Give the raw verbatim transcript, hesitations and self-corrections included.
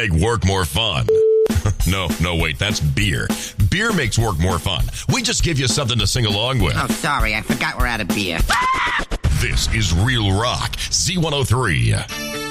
make work more fun. No, no, wait, that's beer. Beer makes work more fun. We just give you something to sing along with. Oh, sorry, I forgot we're out of beer. This is Real Rock, Z one oh three.